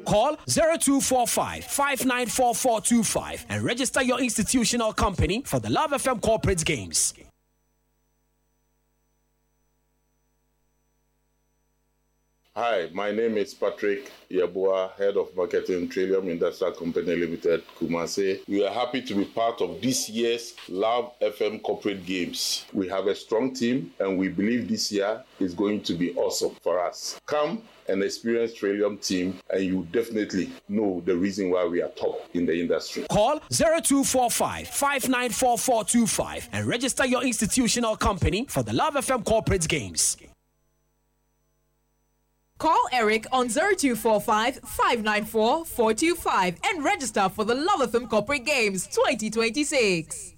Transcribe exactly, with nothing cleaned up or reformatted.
Call zero two four five, five nine four four two five and register your institutional company for the Love F M Corporate Games. Hi, my name is Patrick Yeboah, Head of Marketing, Trillium Industrial Company Limited, Kumasi. We are happy to be part of this year's Love F M Corporate Games. We have a strong team and we believe this year is going to be awesome for us. Come and experience Trillium team and you definitely know the reason why we are top in the industry. Call zero two four five, five nine four four two five and register your institutional company for the Love F M Corporate Games. Call Eric on zero two four five, five nine four four two five and register for the Love F M Corporate Games twenty twenty-six.